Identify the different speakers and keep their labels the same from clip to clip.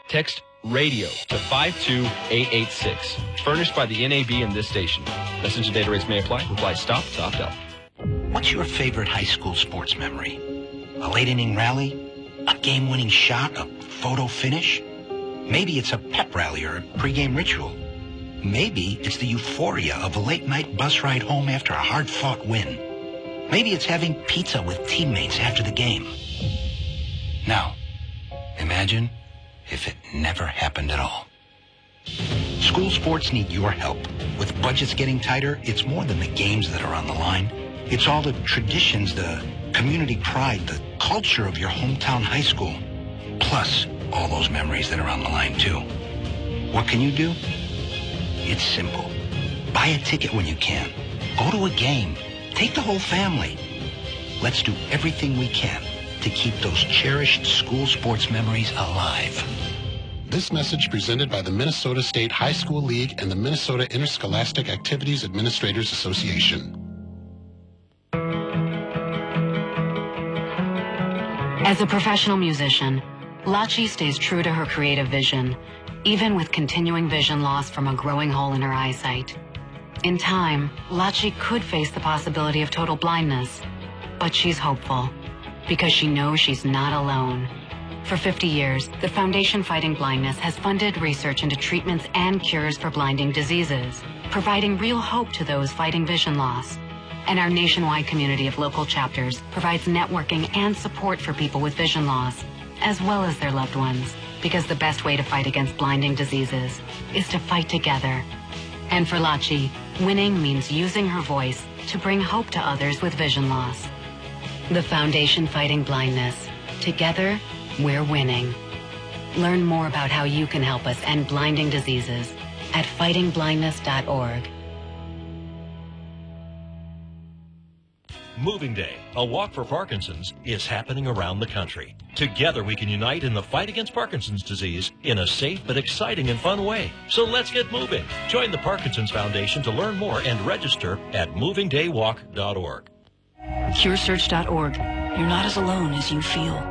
Speaker 1: Text RADIO to 52886. Furnished by the NAB and this station. Message and data rates may apply. Reply STOP to opt out.
Speaker 2: What's your favorite high school sports memory? A late-inning rally? A game-winning shot? A photo finish? Maybe it's a pep rally or a pregame ritual. Maybe it's the euphoria of a late-night bus ride home after a hard-fought win. Maybe it's having pizza with teammates after the game. Now, imagine if it never happened at all. School sports need your help. With budgets getting tighter, it's more than the games that are on the line. It's all the traditions, the community pride, the culture of your hometown high school. Plus, all those memories that are on the line, too. What can you do? It's simple. Buy a ticket when you can. Go to a game. Take the whole family. Let's do everything we can to keep those cherished school sports memories alive.
Speaker 3: This message presented by the Minnesota State High School League and the Minnesota Interscholastic Activities Administrators Association.
Speaker 4: As a professional musician, Lachi stays true to her creative vision, even with continuing vision loss from a growing hole in her eyesight. In time, Lachi could face the possibility of total blindness, but she's hopeful because she knows she's not alone. For 50 years, the Foundation Fighting Blindness has funded research into treatments and cures for blinding diseases, providing real hope to those fighting vision loss. And our nationwide community of local chapters provides networking and support for people with vision loss, as well as their loved ones, because the best way to fight against blinding diseases is to fight together. And for Lachi, winning means using her voice to bring hope to others with vision loss. The Foundation Fighting Blindness. Together, we're winning. Learn more about how you can help us end blinding diseases at fightingblindness.org.
Speaker 5: Moving Day, a walk for Parkinson's, is happening around the country. Together we can unite in the fight against Parkinson's disease in a safe but exciting and fun way. So let's get moving. Join the Parkinson's Foundation to learn more and register at movingdaywalk.org.
Speaker 6: CureSearch.org. You're not as alone as you feel.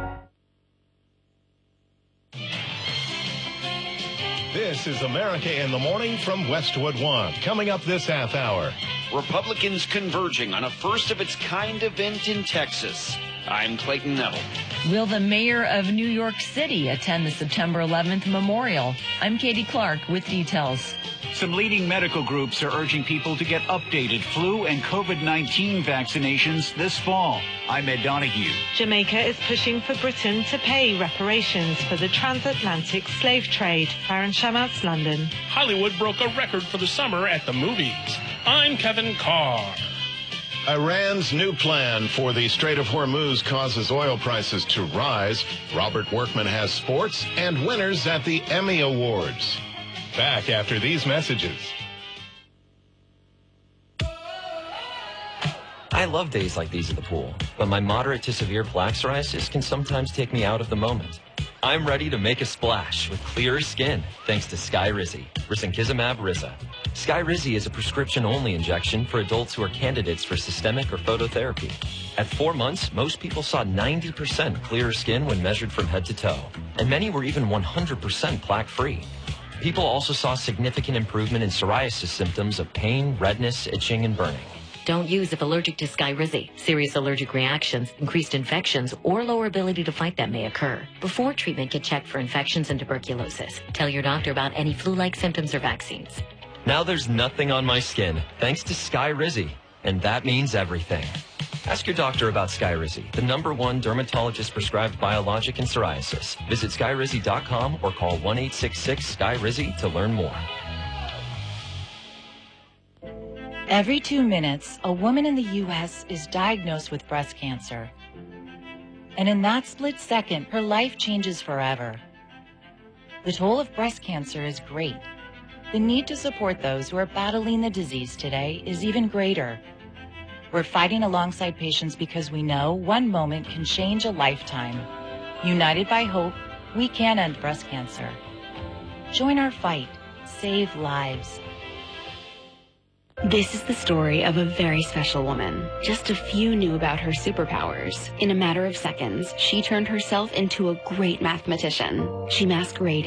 Speaker 7: This is America in the Morning from Westwood One. Coming up this half hour.
Speaker 8: Republicans converging on a first-of-its-kind event in Texas. I'm Clayton Neville.
Speaker 9: Will the mayor of New York City attend the September 11th memorial? I'm Katie Clark with details.
Speaker 10: Some leading medical groups are urging people to get updated flu and COVID-19 vaccinations this fall. I'm Ed Donahue.
Speaker 11: Jamaica is pushing for Britain to pay reparations for the transatlantic slave trade. Baron Shamas, London.
Speaker 12: Hollywood broke a record for the summer at the movies. I'm Kevin Carr.
Speaker 7: Iran's new plan for the Strait of Hormuz causes oil prices to rise. Robert Workman has sports and winners at the Emmy Awards. Back after these messages.
Speaker 13: I love days like these at the pool, but my moderate to severe plaque psoriasis can sometimes take me out of the moment. I'm ready to make a splash with clearer skin thanks to Skyrizi, risankizumab Riza. Skyrizi is a prescription-only injection for adults who are candidates for systemic or phototherapy. At 4 months, most people saw 90% clearer skin when measured from head to toe, and many were even 100% plaque-free. People also saw significant improvement in psoriasis symptoms of pain, redness, itching, and burning.
Speaker 14: Don't use if allergic to Skyrizi. Serious allergic reactions, increased infections, or lower ability to fight them may occur. Before treatment, get checked for infections and tuberculosis. Tell your doctor about any flu-like symptoms or vaccines.
Speaker 13: Now there's nothing on my skin, thanks to Skyrizi, and that means everything. Ask your doctor about Skyrizi, the #1 dermatologist-prescribed biologic in psoriasis. Visit Skyrizi.com or call 1-866-SKYRIZI to learn more.
Speaker 15: Every 2 minutes, a woman in the U.S. is diagnosed with breast cancer. And in that split second, her life changes forever. The toll of breast cancer is great. The need to support those who are battling the disease today is even greater. We're fighting alongside patients because we know one moment can change a lifetime. United by hope, we can end breast cancer. Join our fight. Save lives.
Speaker 16: This is the story of a very special woman. Just a few knew about her superpowers. In a matter of seconds, she turned herself into a great mathematician. She masqueraded